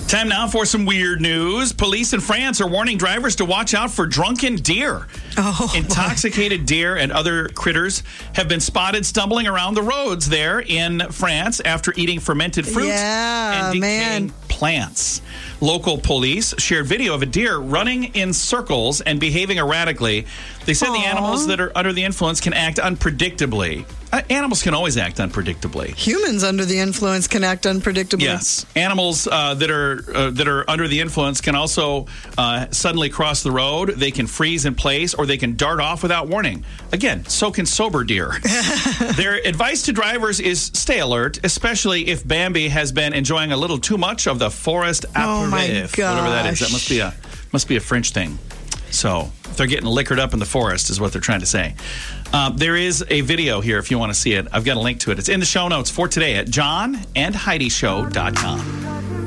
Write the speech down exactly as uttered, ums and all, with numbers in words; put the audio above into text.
Time now for some weird news. Police in France are warning drivers to watch out for drunken deer. Oh, Intoxicated deer and other critters have been spotted stumbling around the roads there in France after eating fermented fruit Yeah, and decaying man. plants. Local police shared video of a deer running in circles and behaving erratically. They said the Aw. animals that are under the influence can act unpredictably. Uh, animals can always act unpredictably. Humans under the influence can act unpredictably. Yes, animals uh, that are uh, that are under the influence can also uh, suddenly cross the road. They can freeze in place, or they can dart off without warning. Again, so can sober deer. Their advice to drivers is stay alert, especially if Bambi has been enjoying a little too much of the forest Oh, my apéritif, whatever that is. That must be a must be a French thing. So they're getting liquored up in the forest, is what they're trying to say. Uh, there is a video here if you want to see it. I've got a link to it. It's in the show notes for today at john and heidi show dot com.